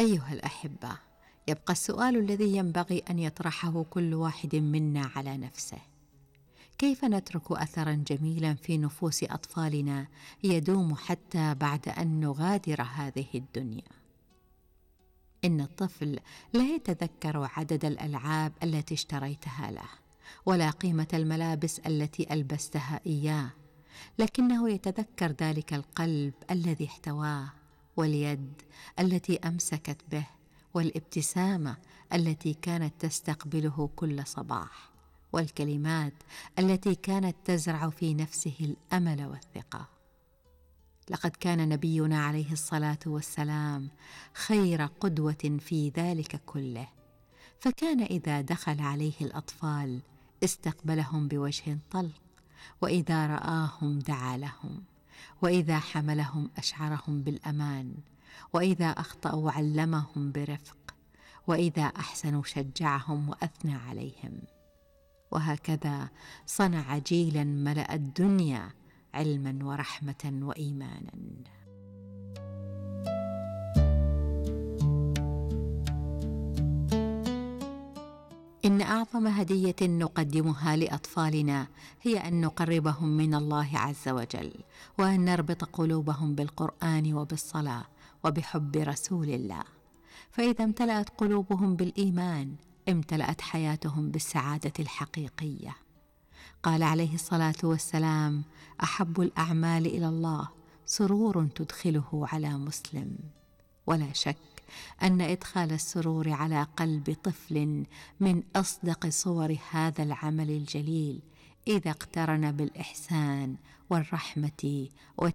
أيها الأحبة، يبقى السؤال الذي ينبغي أن يطرحه كل واحد منا على نفسه: كيف نترك أثراً جميلاً في نفوس أطفالنا يدوم حتى بعد أن نغادر هذه الدنيا؟ إن الطفل لا يتذكر عدد الألعاب التي اشتريتها له، ولا قيمة الملابس التي ألبستها إياه، لكنه يتذكر ذلك القلب الذي احتواه، واليد التي أمسكت به، والابتسامة التي كانت تستقبله كل صباح، والكلمات التي كانت تزرع في نفسه الأمل والثقة. لقد كان نبينا عليه الصلاة والسلام خير قدوة في ذلك كله، فكان إذا دخل عليه الأطفال استقبلهم بوجه طلق، وإذا رآهم دعا لهم، وإذا حملهم أشعرهم بالأمان، وإذا أخطأوا علمهم برفق، وإذا أحسنوا شجعهم وأثنى عليهم. وهكذا صنع جيلا ملأ الدنيا علما ورحمة وإيمانا. إن أعظم هدية نقدمها لأطفالنا هي أن نقربهم من الله عز وجل، وأن نربط قلوبهم بالقرآن وبالصلاة وبحب رسول الله، فإذا امتلأت قلوبهم بالإيمان امتلأت حياتهم بالسعادة الحقيقية. قال عليه الصلاة والسلام: أحب الأعمال إلى الله سرور تدخله على مسلم. ولا شك أن إدخال السرور على قلب طفل من أصدق صور هذا العمل الجليل، إذا اقترن بالإحسان والرحمة